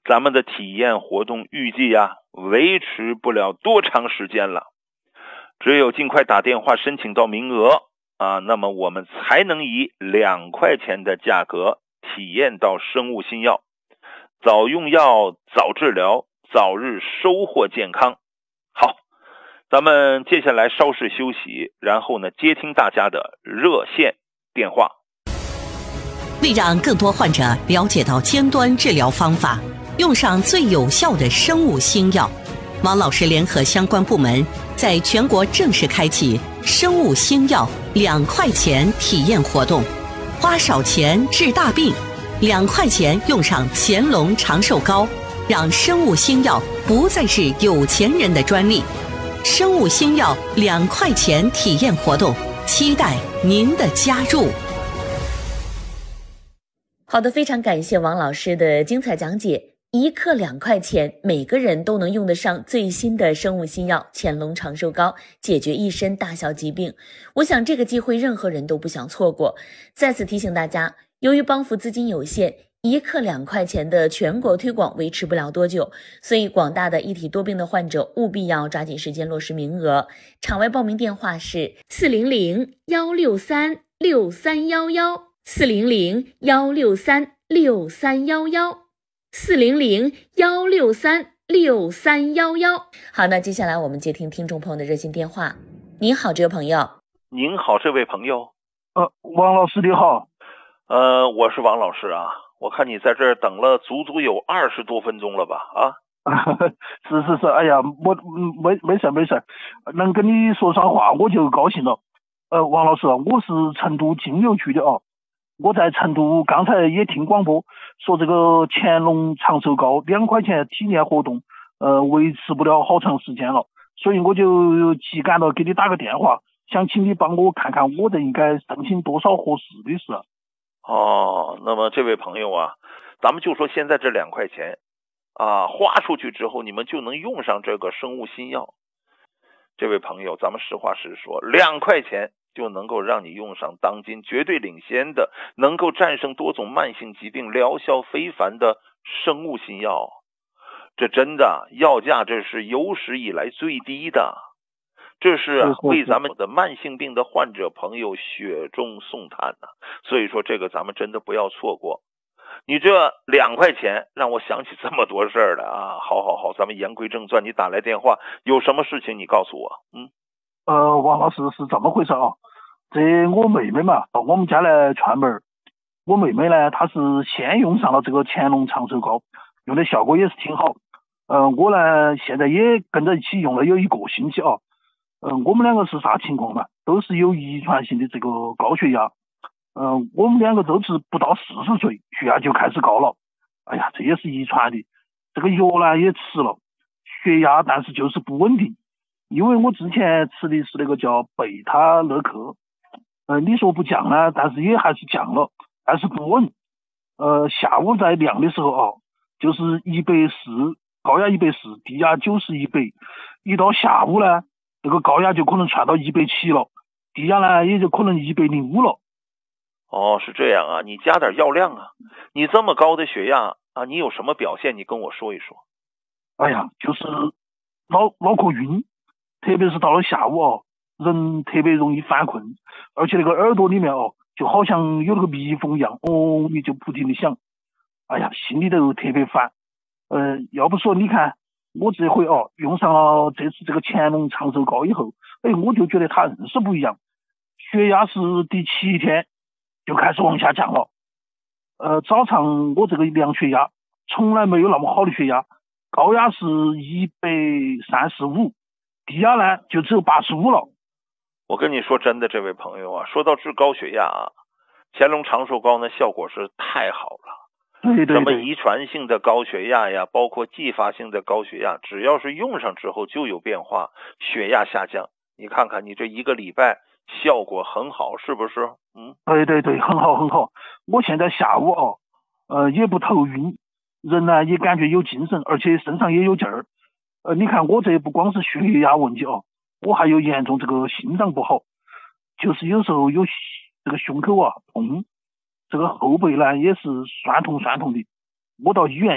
咱们的体验活动预计维持不了多长时间了，只有尽快打电话申请到名额那么我们才能以2块钱的价格体验到生物新药，早用药早治疗，早日收获健康。好，咱们接下来稍事休息，然后呢接听大家的热线电话。 为让更多患者了解到尖端治疗方法，用上最有效的生物新药，王老师联合相关部门在全国正式开启生物新药2块钱体验活动，花少钱治大病，2块钱用上乾隆长寿膏，让生物新药不再是有钱人的专利。生物新药2块钱体验活动，期待您的加入。 好的，非常感谢王老师的精彩讲解。1克2块钱，每个人都能用得上最新的生物新药乾隆长寿膏，解决一身大小疾病。我想这个机会任何人都不想错过。再次提醒大家，由于帮扶资金有限，1克2块钱的全国推广维持不了多久，所以广大的一体多病的患者务必要抓紧时间落实名额。场外报名电话是400-163-6311 400-163-6311 400-163-6311。好，那接下来我们接听听众朋友的热线电话。您好，这位朋友。 您好，这位朋友。 王老师你好。 我是王老师啊。我看你在这儿等了足足有20多分钟了吧？ 是，哎呀，我没事，能跟你说上话我就高兴了。王老师，我是成都金牛区的我在成都刚才也听广播说这个乾隆长寿膏2块钱体验活动维持不了好长时间了，所以我就急赶到给你打个电话，想请你帮我看看我这应该申请多少合适的事。 那么这位朋友咱们就说现在这2块钱花出去之后你们就能用上这个生物新药。这位朋友，咱们实话实说，2块钱就能够让你用上当今绝对领先的，能够战胜多种慢性疾病，疗效非凡的生物新药。这真的药价这是有史以来最低的，这是为咱们的慢性病的患者朋友雪中送炭所以说这个咱们真的不要错过。你这2块钱让我想起这么多事儿了好，咱们言归正传，你打来电话有什么事情你告诉我。 王老师是这么回事这我妹妹嘛到我们家来串门，我妹妹呢她是先用上了这个乾隆长寿膏，用的效果也是挺好。我呢现在也跟着一起用了有1个星期我们2个是啥情况嘛，都是有遗传性的这个高血压。我们2个都是不到40岁血压就开始高了。哎呀，这也是遗传的。这个药呢也吃了，血压但是就是不稳定。因为我之前吃的是那个叫贝塔乐克，你说不降呢，但是也还是降了，但是不稳。下午在量的时候就是140，高压140，低压90/100。一到下午呢，这个高压就可能窜到170了，低压呢也就可能105了。 是这样你加点药量你这么高的血压你有什么表现？你跟我说一说。 哎呀，就是脑壳晕，特别是到了下午人特别容易犯困，而且那个耳朵里面就好像有那个蜜蜂一样你就不停的响。哎呀，心里头特别烦。要不说你看我这回用上了这次这个乾隆长寿膏以后，我就觉得它硬是不一样，血压是第7天就开始往下降了。早上我这个量血压从来没有那么好的血压，高压是135，低压呢就只有85了。 我跟你说真的，这位朋友说到治高血压乾隆长寿膏呢效果是太好了。 对， 什么遗传性的高血压包括继发性的高血压，只要是用上之后就有变化，血压下降。你看看你这1个礼拜效果很好，是不是？ 对，很好。我现在下午也不头晕，人呢也感觉有精神，而且身上也有劲儿。你看我这不光是血压问题我还有严重这个心脏不好，就是有时候有这个胸口痛，这个后背呢也是酸痛的。我到医院